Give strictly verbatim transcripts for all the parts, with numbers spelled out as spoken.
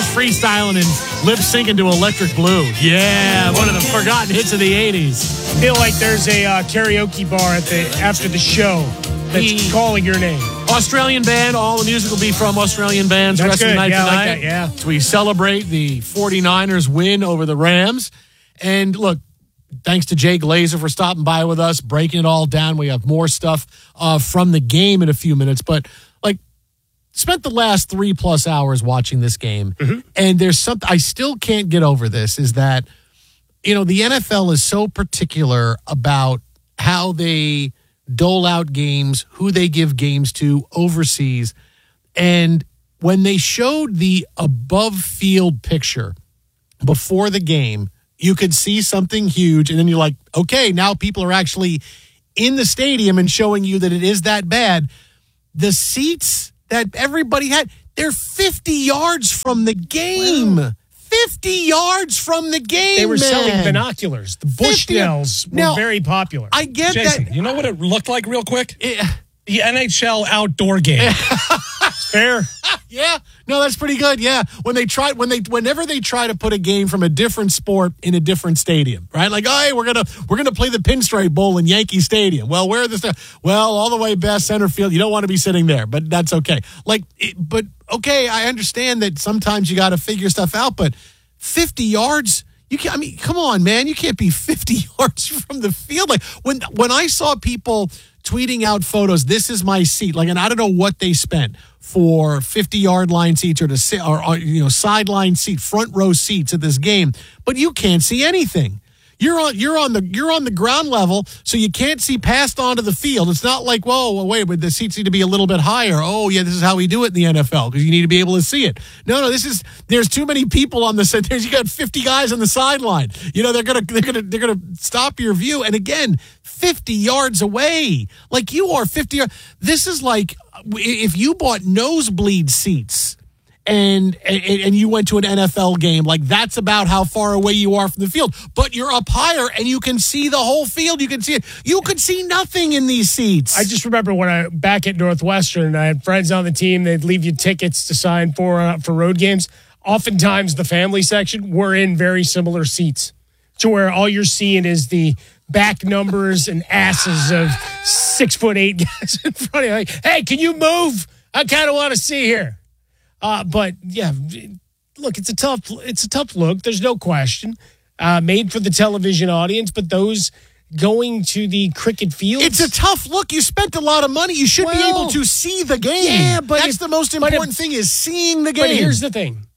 just freestyling and lip syncing to Electric Blue. Yeah, one of the forgotten hits of the eighties. I feel like there's a uh, karaoke bar at the after the show that's He- calling your name. Australian band. All the music will be from Australian bands. That's rest of good. the night Yeah, I like tonight. that, yeah. So we celebrate the 49ers win over the Rams. And look, thanks to Jay Glazer for stopping by with us, breaking it all down. We have more stuff uh, from the game in a few minutes. But, like, spent the last three plus hours watching this game. Mm-hmm. And there's something I still can't get over this is that, you know, the N F L is so particular about how they dole out games, who they give games to overseas. And when they showed the above field picture before the game, you could see something huge. And then you're like, okay, now people are actually in the stadium and showing you that it is that bad. The seats that everybody had, they're fifty yards from the game. Wow. fifty yards from the game. They were man. selling binoculars. The Bushnells were Now, very popular. I get Jason, that. you know what it looked like real quick? It, The N H L outdoor game. Fair. yeah, no, that's pretty good. Yeah, when they try, when they, whenever they try to put a game from a different sport in a different stadium, right? Like, oh, hey, we're gonna we're gonna play the Pinstripe Bowl in Yankee Stadium. Well, where are the well, all the way best center field. You don't want to be sitting there, but that's okay. Like, it, but okay, I understand that sometimes you got to figure stuff out, but fifty yards. You can't, I mean, come on, man. You can't be fifty yards from the field. Like when when I saw people tweeting out photos, this is my seat. Like, and I don't know what they spent for fifty-yard line seats or to sit or, or you know sideline seat, front row seats at this game, but you can't see anything. You're on you're on the you're on the ground level, so you can't see past onto the field. It's not like, whoa, well, wait, but the seats need to be a little bit higher. Oh, yeah, this is how we do it in the N F L because you need to be able to see it. No, no, this is there's too many people on the there's you got fifty guys on the sideline. You know they're gonna they're gonna they're gonna stop your view. And again, fifty yards away, like you are fifty. This is like if you bought nosebleed seats. And, and and you went to an N F L game, like that's about how far away you are from the field. But you're up higher and you can see the whole field. You can see it. You could see nothing in these seats. I just remember when I back at Northwestern, I had friends on the team. They'd leave you tickets to sign for uh, for road games. Oftentimes, the family section were in very similar seats, to where all you're seeing is the back numbers and asses of six foot eight guys in front of you. Like, hey, can you move? I kind of want to see here. Uh, but yeah, look, it's a tough, it's a tough look. There's no question. Uh, made for the television audience, but those going to the cricket fields, it's a tough look. You spent a lot of money. You should Well, be able to see the game. yeah, but that's if- the most but important if- thing is seeing the game. But here's the thing: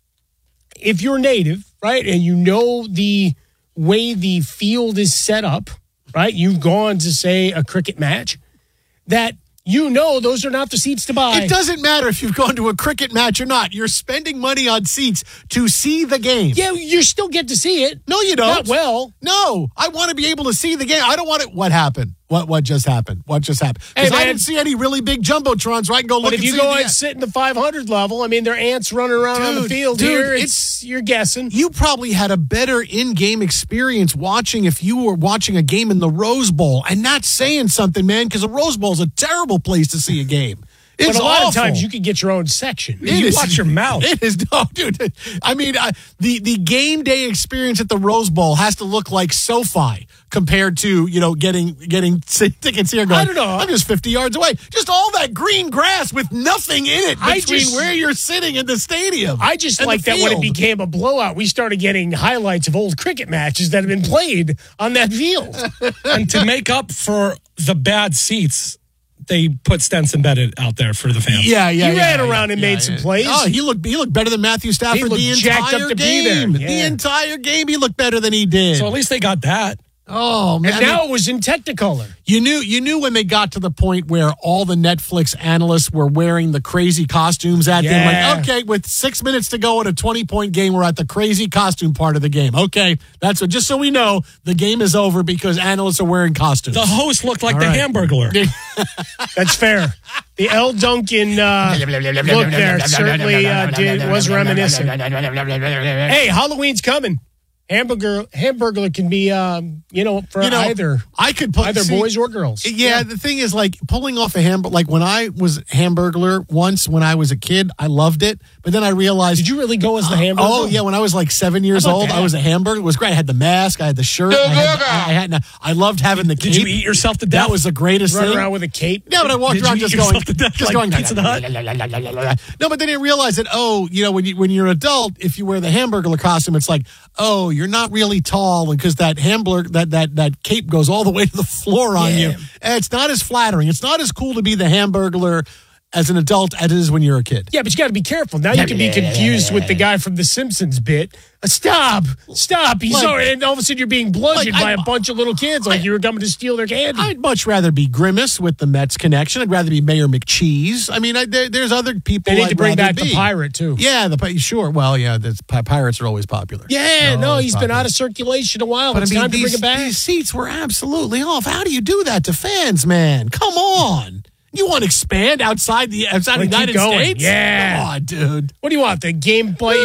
if you're native, right, and you know the way the field is set up, right, you've gone to say a cricket match, that. You know those are not the seats to buy. It doesn't matter if you've gone to a cricket match or not. You're spending money on seats to see the game. Yeah, you still get to see it. No, you don't. Not well. No, I want to be able to see the game. I don't want it. What happened? What what just happened? What just happened? Because Hey, I man. didn't see any really big jumbotrons where I can go look But and if you see go the and sit in the five hundred level, I mean, there are ants running around on the Dude, field dude, here. it's- It's, you're guessing. You probably had a better in-game experience watching if you were watching a game in the Rose Bowl, and not saying something, man, because the Rose Bowl is a terrible place to see a game. It's But a lot awful. of times you could get your own section. It You is- watch your mouth. It is, no, dude. I mean, I, the the game day experience at the Rose Bowl has to look like SoFi compared to you know getting getting tickets here. Going, I don't know. I'm just fifty yards away. Just all that green grass with nothing in it I between just- where you're sitting in the stadium. I just and like the that when it field. became a blowout, we started getting highlights of old cricket matches that have been played on that field. And to make up for the bad seats, they put Stenson Bennett out there for the fans. Yeah, yeah, He yeah, ran yeah, around and yeah, made yeah. some plays. Oh, he looked he looked better than Matthew Stafford looked the jacked entire up to be there. game. Yeah. The entire game, he looked better than he did. So at least they got that. oh man, And now it was in Technicolor. You knew you knew when they got to the point where all the Netflix analysts were wearing the crazy costumes at them. Yeah. Like, okay, with six minutes to go in a twenty-point game, we're at the crazy costume part of the game. Okay, that's what. Just so we know, the game is over because analysts are wearing costumes. The host looked like All the right. Hamburglar. That's fair. The L. Duncan uh, look there certainly uh, did, was reminiscent. Hey, Halloween's coming. Hamburger Hamburglar can be, um, you know, for You know, either I could put either see, boys or girls. Yeah, the thing is, like pulling off a hamburger. Like when I was Hamburglar once when I was a kid, I loved it. But then I realized, Did you really go as the hamburger? oh yeah, when I was like seven years How about old, that? I was a hamburger. It was great. I had the mask, I had the shirt, I had, I had, I loved having the cape. Did you eat yourself to death? That was the greatest Run thing. around with a cape. Yeah, but I walked Did around you just eat going, yourself to death just like going. Pizza Hut? No, but then I realized that oh, you know, when you when you're an adult, if you wear the Hamburglar costume, it's like oh, you're not really tall, and because that hamburger that that that cape goes all the way to the floor on Yeah. you, and it's not as flattering. It's not as cool to be the Hamburglar as an adult as it is when you're a kid. Yeah, but you got to be careful. Now you can be confused with the guy from The Simpsons bit. Uh, stop, stop. He's Like- so, and all of a sudden you're being bludgeoned Like, by I- a bunch of little kids like I- you were coming to steal their candy. I'd much rather be Grimace with the Mets connection. I'd rather be Mayor McCheese. I mean, I, there, there's other people. they need I'd to bring rather back the be. pirate too. Yeah, the pi- sure. Well, yeah, the pi- pirates are always popular. Yeah, They're no, always he's been popular. out of circulation a while. But it's I mean, time these, to bring it back. these seats were absolutely off. How do you do that to fans, man? Come on. You want to expand outside the outside the Like, keep United going. States? Yeah. Come on, dude. What do you want? The gameplay